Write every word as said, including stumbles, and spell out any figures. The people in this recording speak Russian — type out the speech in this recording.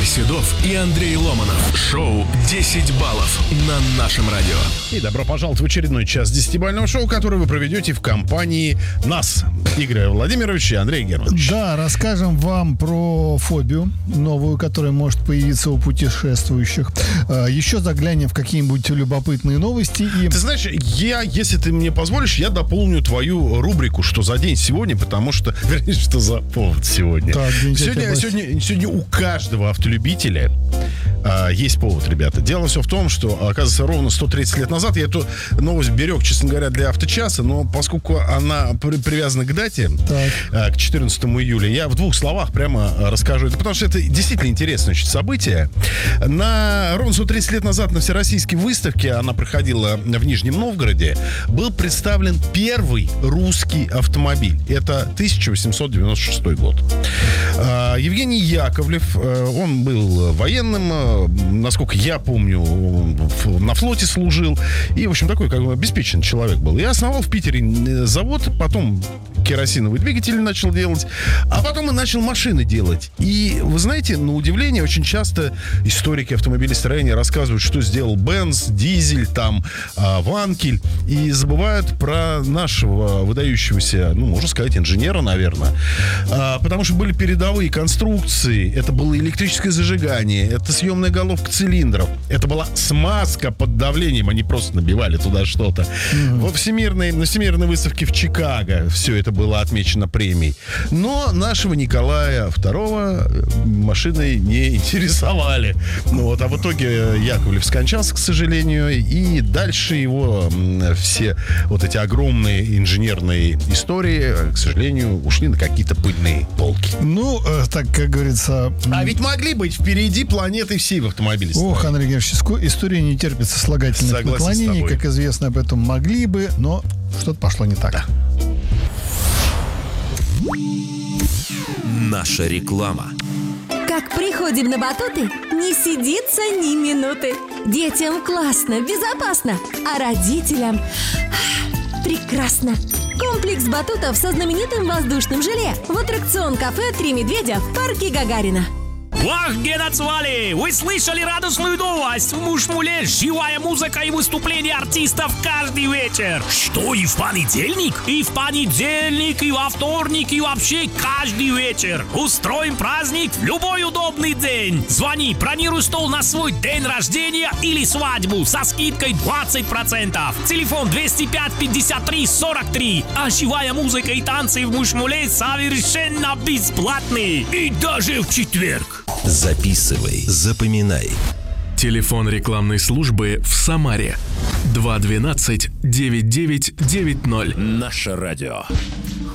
Игорь Седов и Андрей Ломанов. Шоу десять баллов на нашем радио. И добро пожаловать в очередной час десятибалльного шоу, который вы проведете в компании нас, Игоря Владимировича и Андрея Германовича. Да, расскажем вам про фобию новую, которая может появиться у путешествующих. Еще заглянем в какие-нибудь любопытные новости. И... Ты знаешь, я, если ты мне позволишь, я дополню твою рубрику «Что за день сегодня», потому что, вернее, что за повод сегодня. Так, сегодня, сегодня, сегодня у каждого автолюбителя а, есть повод, ребята. Дело все в том, что, оказывается, ровно сто тридцать лет назад, я эту новость берег, честно говоря, для авточаса, но поскольку она при, привязана к дате, а, к четырнадцатому июля, я в двух словах прямо расскажу это, потому что это действительно интересное значит, событие. На ровно сто тридцать лет назад на Всероссийской выставке, она проходила в Нижнем Новгороде, был представлен первый русский автомобиль. Это тысяча восемьсот девяносто шестой год. А, Евгений Яковлев, он был военным, насколько я помню, на флоте служил. И, в общем, такой как бы обеспеченный человек был. И основал в Питере завод, потом керосиновый двигатель начал делать, а потом и начал машины делать. И, вы знаете, на удивление, очень часто историки автомобилестроения рассказывают, что сделал Бенц, Дизель, там, Ванкель, и забывают про нашего выдающегося, ну, можно сказать, инженера, наверное. Потому что были передовые конструкции, это было электрическое зажигание, это съемная головка цилиндров, это была смазка под давлением, они просто набивали туда что-то. Mm-hmm. Во всемирной, на всемирной выставке в Чикаго все это было отмечено премией. Но нашего Николая второго машины не интересовали. Ну, вот, а в итоге Яковлев скончался, к сожалению, и дальше его все вот эти огромные инженерные истории, к сожалению, ушли на какие-то пыльные полки. Ну, э, так, как говорится... А ведь могли быть впереди планеты всей в автомобиле. Ох, Андрей Георгиевич, история не терпит сослагательных Согласен наклонений. Как известно, об этом могли бы, но что-то пошло не так. Да. Наша реклама. Как приходим на батуты, не сидится ни минуты. Детям классно, безопасно, а родителям прекрасно. Комплекс батутов со знаменитым воздушным желе в аттракцион-кафе «Три медведя» в парке Гагарина. Вах, Генацвали! Вы слышали радостную новость? В Мушмуле живая музыка и выступления артистов каждый вечер. Что, и в понедельник? И в понедельник, и во вторник, и вообще каждый вечер. Устроим праздник в любой удобный день. Звони, бронируй стол на свой день рождения или свадьбу со скидкой двадцать процентов. Телефон двести пять пятьдесят три сорок три. А живая музыка и танцы в Мушмуле совершенно бесплатные. И даже в четверг. Записывай, запоминай. Телефон рекламной службы в Самаре. два двенадцать девять девять девять ноль. Наше радио.